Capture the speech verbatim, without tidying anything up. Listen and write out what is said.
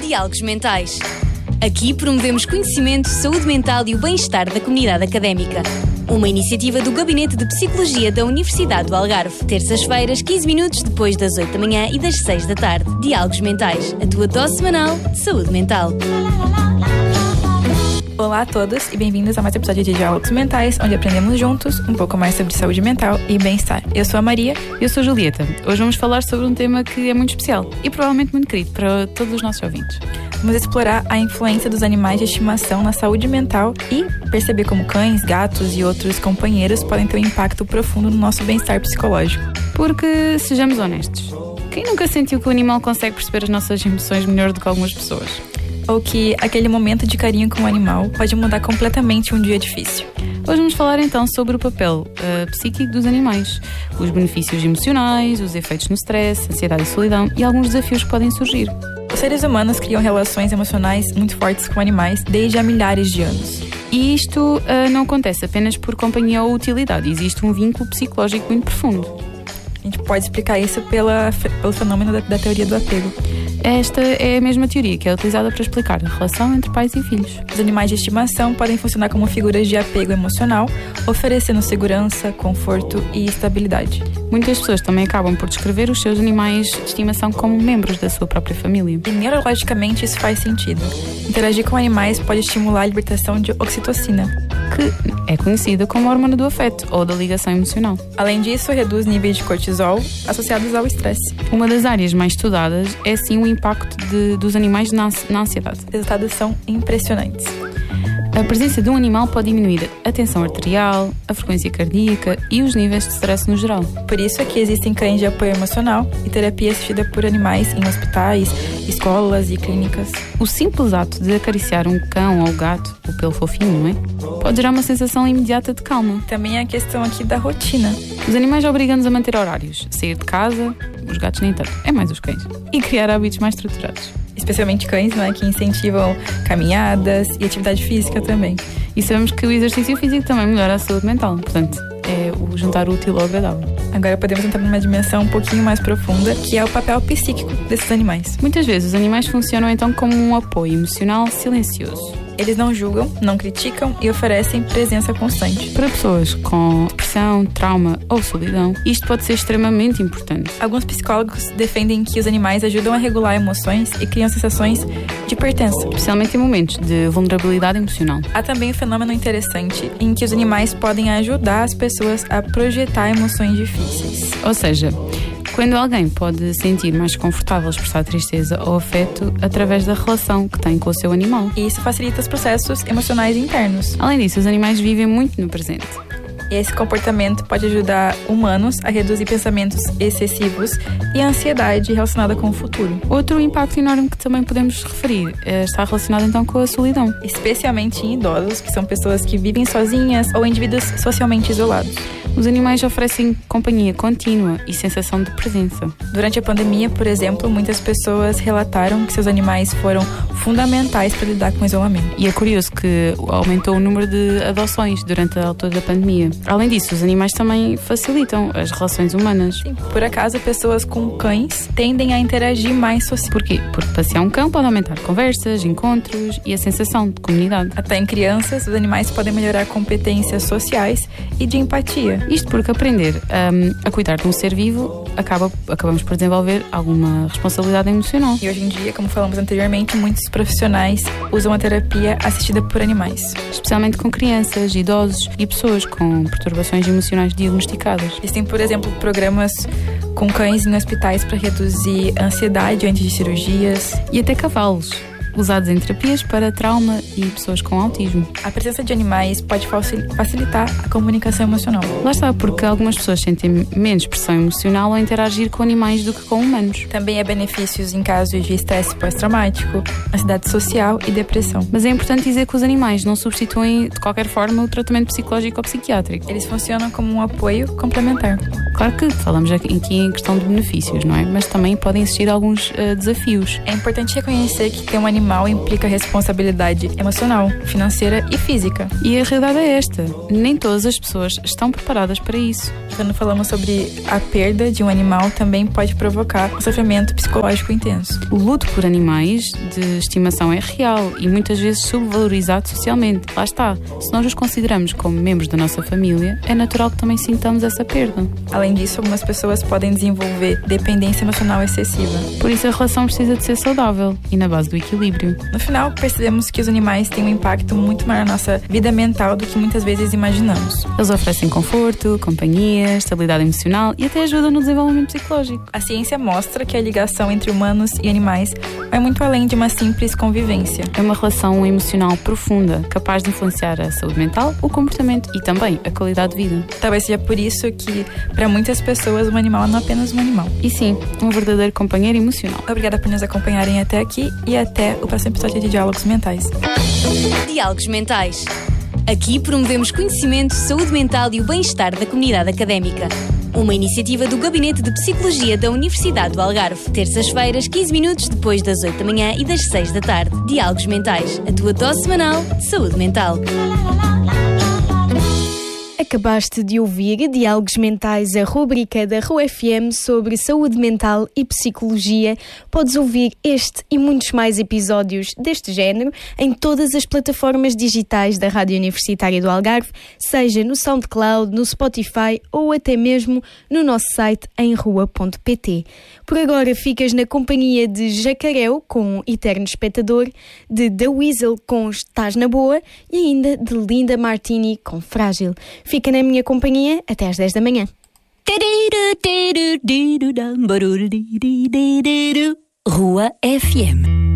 Diálogos Mentais. Aqui promovemos conhecimento, saúde mental e o bem-estar da comunidade académica. Uma iniciativa do Gabinete de Psicologia da Universidade do Algarve. Terças-feiras, quinze minutos depois das oito da manhã e das seis da tarde. Diálogos Mentais, a tua dose semanal de saúde mental. Olá a todos e bem-vindos a mais um episódio de Diálogos Mentais, onde aprendemos juntos um pouco mais sobre saúde mental e bem-estar. Eu sou a Maria. Eu sou a Julieta. Hoje vamos falar sobre um tema que é muito especial e provavelmente muito querido para todos os nossos ouvintes. Vamos explorar a influência dos animais de estimação na saúde mental e perceber como cães, gatos e outros companheiros podem ter um impacto profundo no nosso bem-estar psicológico. Porque, sejamos honestos, quem nunca sentiu que o animal consegue perceber as nossas emoções melhor do que algumas pessoas? Ou que aquele momento de carinho com o animal pode mudar completamente um dia difícil. Hoje vamos falar então sobre o papel uh, psíquico dos animais, os benefícios emocionais, os efeitos no stress, ansiedade e solidão e alguns desafios que podem surgir. Os seres humanos criam relações emocionais muito fortes com animais desde há milhares de anos. E isto uh, não acontece apenas por companhia ou utilidade, existe um vínculo psicológico muito profundo. A gente pode explicar isso pela, pelo fenômeno da, da teoria do apego. Esta é a mesma teoria que é utilizada para explicar a relação entre pais e filhos. Os animais de estimação podem funcionar como figuras de apego emocional, oferecendo segurança, conforto e estabilidade. Muitas pessoas também acabam por descrever os seus animais de estimação como membros da sua própria família. E neurologicamente isso faz sentido. Interagir com animais pode estimular a libertação de oxitocina, que é conhecida como a hormona do afeto ou da ligação emocional. Além disso, reduz níveis de cortisol associados ao estresse. Uma das áreas mais estudadas é sim o impacto de, dos animais na, na ansiedade. Os resultados são impressionantes. A presença de um animal pode diminuir a tensão arterial, a frequência cardíaca e os níveis de stress no geral. Por isso é que existem cães de apoio emocional e terapia assistida por animais em hospitais, escolas e clínicas. O simples ato de acariciar um cão ou gato, o pelo fofinho, não é? Pode gerar uma sensação imediata de calma. Também é a questão aqui da rotina. Os animais obrigam-nos a manter horários, sair de casa, os gatos nem tanto, é mais os cães, e criar hábitos mais estruturados. Especialmente cães, né, que incentivam caminhadas e atividade física também. E sabemos que o exercício físico também melhora a saúde mental, portanto, é o juntar o útil ao agradável. Agora podemos entrar numa dimensão um pouquinho mais profunda, que é o papel psíquico desses animais. Muitas vezes os animais funcionam então como um apoio emocional silencioso. Eles não julgam, não criticam e oferecem presença constante. Para pessoas com depressão, trauma ou solidão, isto pode ser extremamente importante. Alguns psicólogos defendem que os animais ajudam a regular emoções e criam sensações de pertença, especialmente em momentos de vulnerabilidade emocional. Há também um fenômeno interessante em que os animais podem ajudar as pessoas a projetar emoções difíceis. Ou seja, quando alguém pode sentir mais confortável expressar tristeza ou afeto através da relação que tem com o seu animal. E isso facilita os processos emocionais internos. Além disso, os animais vivem muito no presente. E esse comportamento pode ajudar humanos a reduzir pensamentos excessivos e a ansiedade relacionada com o futuro. Outro impacto enorme que também podemos referir está relacionado então com a solidão. Especialmente em idosos, que são pessoas que vivem sozinhas ou indivíduos socialmente isolados. Os animais oferecem companhia contínua e sensação de presença. Durante a pandemia, por exemplo, muitas pessoas relataram que seus animais foram fundamentais para lidar com o isolamento. E é curioso que aumentou o número de adoções durante a altura da pandemia. Além disso, os animais também facilitam as relações humanas. Sim, por acaso, pessoas com cães tendem a interagir mais socialmente. Porquê? Porque passear um cão pode aumentar conversas, encontros e a sensação de comunidade. Até em crianças, os animais podem melhorar competências sociais e de empatia. Isto porque aprender um, a cuidar de um ser vivo acaba, acabamos por desenvolver alguma responsabilidade emocional. E hoje em dia, como falamos anteriormente, muitos profissionais usam a terapia assistida por animais. Especialmente com crianças, idosos e pessoas com perturbações emocionais diagnosticadas. Existem, por exemplo, programas com cães em hospitais para reduzir a ansiedade antes de cirurgias. E até cavalos, usados em terapias para trauma e pessoas com autismo. A presença de animais pode facilitar a comunicação emocional. Lá está, porque algumas pessoas sentem menos pressão emocional ao interagir com animais do que com humanos. Também há benefícios em casos de estresse pós-traumático, ansiedade social e depressão. Mas é importante dizer que os animais não substituem de qualquer forma o tratamento psicológico ou psiquiátrico. Eles funcionam como um apoio complementar. Claro que falamos aqui em questão de benefícios, não é? Mas também podem existir alguns uh, desafios. É importante reconhecer que ter um animal animal implica responsabilidade emocional, financeira e física. E a realidade é esta: nem todas as pessoas estão preparadas para isso. Quando falamos sobre a perda de um animal, também pode provocar um sofrimento psicológico intenso. O luto por animais de estimação é real e muitas vezes subvalorizado socialmente. Lá está, se nós os consideramos como membros da nossa família, é natural que também sintamos essa perda. Além disso, algumas pessoas podem desenvolver dependência emocional excessiva. Por isso a relação precisa de ser saudável e na base do equilíbrio. No final, percebemos que os animais têm um impacto muito maior na nossa vida mental do que muitas vezes imaginamos. Eles oferecem conforto, companhia, estabilidade emocional e até ajudam no desenvolvimento psicológico. A ciência mostra que a ligação entre humanos e animais vai muito além de uma simples convivência. É uma relação emocional profunda, capaz de influenciar a saúde mental, o comportamento e também a qualidade de vida. Talvez seja por isso que, para muitas pessoas, um animal não é apenas um animal. E sim, um verdadeiro companheiro emocional. Obrigada por nos acompanharem até aqui e até o próximo episódio de Diálogos Mentais. Diálogos Mentais. Aqui promovemos conhecimento, saúde mental e o bem-estar da comunidade académica. Uma iniciativa do Gabinete de Psicologia da Universidade do Algarve. Terças-feiras, quinze minutos depois das oito da manhã e das seis da tarde. Diálogos Mentais, a tua dose semanal de saúde mental. Acabaste de ouvir Diálogos Mentais, a rubrica da R U F M sobre saúde mental e psicologia. Podes ouvir este e muitos mais episódios deste género em todas as plataformas digitais da Rádio Universitária do Algarve, seja no SoundCloud, no Spotify ou até mesmo no nosso site em rua ponto pt. Por agora ficas na companhia de Jacareu com Eterno Espectador, de The Weasel com Estás na Boa e ainda de Linda Martini com Frágil. Fica na minha companhia até às dez da manhã. Rua F M.